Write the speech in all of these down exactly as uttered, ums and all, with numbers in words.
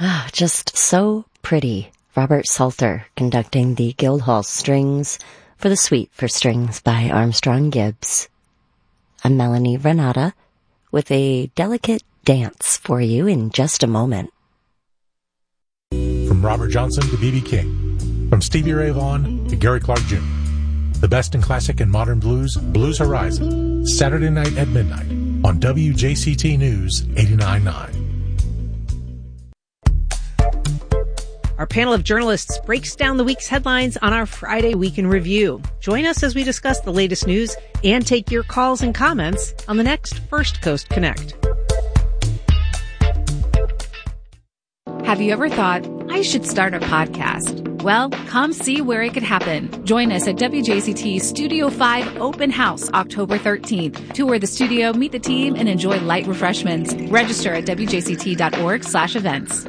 Ah, just so pretty. Robert Salter conducting the Guildhall Strings for the Suite for Strings by Armstrong Gibbs. I'm Melanie Renata with a delicate dance for you in just a moment. From Robert Johnson to B B King, from Stevie Ray Vaughan to Gary Clark Junior The best in classic and modern blues, Blues Horizon, Saturday night at midnight on W J C T News eighty-nine point nine. Our panel of journalists breaks down the week's headlines on our Friday Week in Review. Join us as we discuss the latest news and take your calls and comments on the next First Coast Connect. Have you ever thought, I should start a podcast? Well, come see where it could happen. Join us at W J C T Studio five Open House October thirteenth. Tour the studio, meet the team, and enjoy light refreshments. Register at W J C T dot org slash events.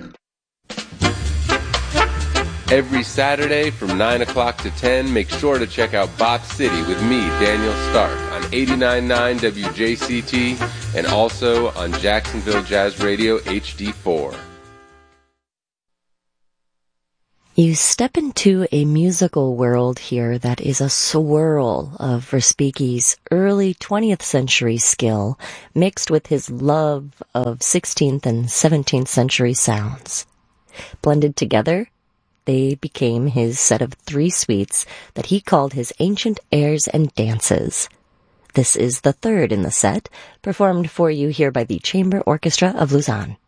Every Saturday from nine o'clock to ten, make sure to check out Bop City with me, Daniel Stark, on eighty-nine point nine W J C T and also on Jacksonville Jazz Radio H D four. You step into a musical world here that is a swirl of Respighi's early twentieth century skill mixed with his love of sixteenth and seventeenth century sounds. Blended together, they became his set of three suites that he called his Ancient Airs and Dances. This is the third in the set, performed for you here by the Chamber Orchestra of Lausanne.